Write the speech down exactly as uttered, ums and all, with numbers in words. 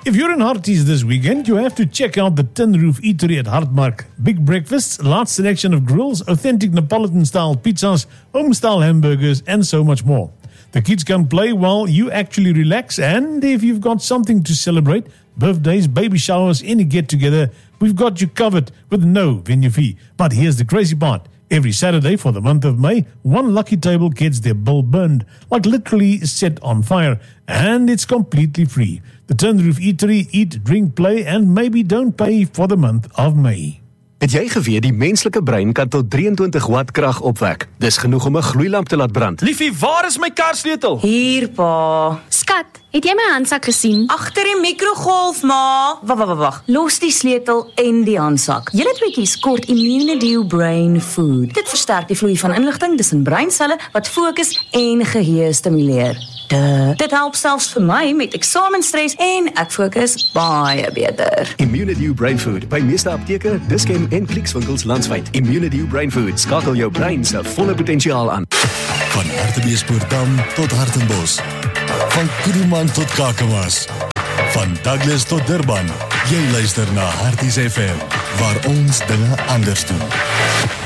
If you're in Harties this weekend, you have to check out the Tin Roof Eatery at Hartmark. Big breakfasts, large selection of grills, authentic Neapolitan-style pizzas, home-style hamburgers, and so much more. The kids can play while you actually relax, and if you've got something to celebrate, birthdays, baby showers, any get-together, we've got you covered with no venue fee. But here's the crazy part. Every Saturday for the month of May, one lucky table gets their bill burned, like literally set on fire, and it's completely free. The Tin Roof Eatery, eat, drink, play, and maybe don't pay for the month of May. Het jy geweet die menslike brein kan tot drieëntwintig watt krag opwek? Dis genoeg om 'n gloeilamp te laat brand. Liefie, waar is my karsleutel? Hier, pa. Skat, het jy my handsak gesien? Agter die mikrogolf, ma. Wag, wag, wag. Los die sleutel en die handsak. Julle tweeetjies kort Immunedio Brain Food. Dit versterk die vloei van inligting tussen breinselle wat fokus en geheue stimuleer. Duh. Dit help selfs vir my met eksamenstres en ek fokus baie beter. Immunedio Brain Food by meeste apteke, Dischem en Clicks-winkels landwyd. Immunedio Brain Food skakel jou brein se volle potensiaal aan. Van Hartbeespoortdam tot Hartenbos. Van Kuruman tot Kakamas. Van Douglas tot Durban. Jy luister na Harties F M, waar ons dinge anders doen.